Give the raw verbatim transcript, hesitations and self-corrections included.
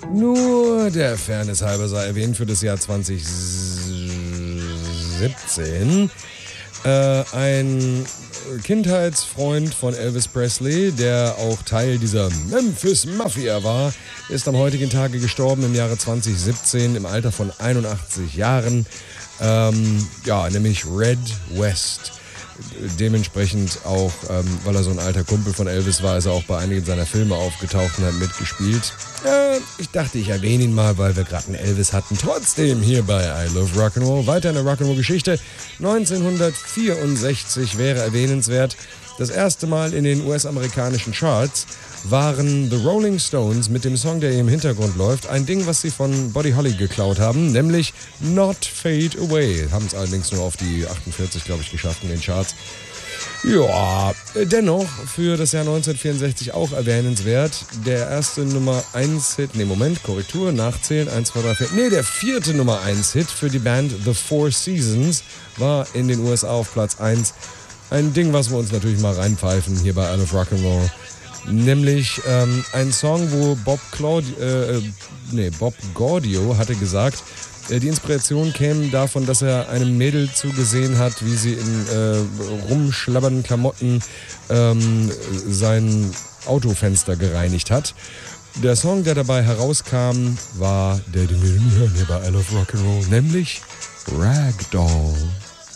Nur der Fairness halber sei erwähnt für das Jahr zwanzig siebzehn. Äh, ein Kindheitsfreund von Elvis Presley, der auch Teil dieser Memphis Mafia war, ist am heutigen Tage gestorben im Jahre zwanzig siebzehn im Alter von einundachtzig Jahren. Ähm, ja, nämlich Red West. Dementsprechend auch, ähm, weil er so ein alter Kumpel von Elvis war, ist er auch bei einigen seiner Filme aufgetaucht und hat mitgespielt. Äh, ich dachte, ich erwähne ihn mal, weil wir gerade einen Elvis hatten. Trotzdem hier bei I Love Rock'n'Roll. Weiter eine Rock'n'Roll-Geschichte. neunzehnhundertvierundsechzig wäre erwähnenswert. Das erste Mal in den U S-amerikanischen Charts waren The Rolling Stones mit dem Song, der hier im Hintergrund läuft, ein Ding, was sie von Buddy Holly geklaut haben, nämlich Not Fade Away. Haben es allerdings nur auf die achtundvierzig, glaube ich, geschafft in den Charts. Ja, dennoch für das Jahr neunzehnhundertvierundsechzig auch erwähnenswert. Der erste Nummer eins Hit, nee, Moment, Korrektur, nachzählen, eins, zwei, drei, vier. Nee, der vierte Nummer eins Hit für die Band The Four Seasons war in den U S A auf Platz eins. Ein Ding, was wir uns natürlich mal reinpfeifen hier bei I Love Rock'n'Roll. Nämlich ähm, ein Song, wo Bob, Claudi- äh, nee, Bob Gaudio hatte gesagt, äh, die Inspiration käme davon, dass er einem Mädel zugesehen hat, wie sie in äh, rumschlabbernden Klamotten ähm, sein Autofenster gereinigt hat. Der Song, der dabei herauskam, war der, den wir hören hier bei I Love Rock'n'Roll, nämlich Ragdoll.